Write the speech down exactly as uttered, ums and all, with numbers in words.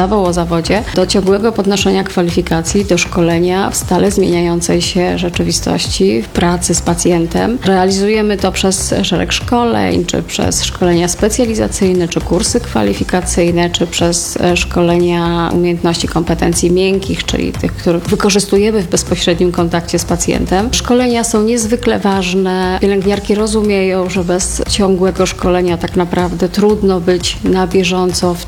ustawą o zawodzie, do ciągłego podnoszenia kwalifikacji, do szkolenia w stale zmieniającej się rzeczywistości w pracy z pacjentem. Realizujemy to przez szereg szkoleń, czy przez szkolenia specjalizacyjne, czy kursy kwalifikacyjne, czy przez szkolenia umiejętności kompetencji miękkich, czyli tych, których wykorzystujemy w bezpośrednim kontakcie z pacjentem. Szkolenia są niezwykle ważne. Pielęgniarki rozumieją, że bez ciągłego szkolenia tak naprawdę trudno być na bieżąco w